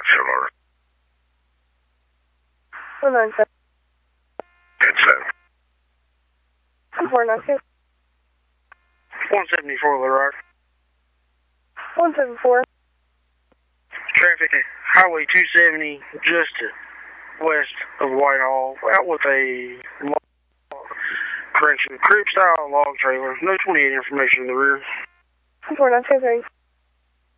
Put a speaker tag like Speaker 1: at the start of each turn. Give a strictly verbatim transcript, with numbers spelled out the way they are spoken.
Speaker 1: Sure.
Speaker 2: One nine seven.
Speaker 1: ten seven.
Speaker 2: Four nine six.
Speaker 3: one seventy-four Little Rock.
Speaker 2: One seven four.
Speaker 3: Traffic Highway two seventy, just west of Whitehall, out with a log, correction, crib style log trailer. No twenty-eight information in the rear.
Speaker 2: Four nine two three.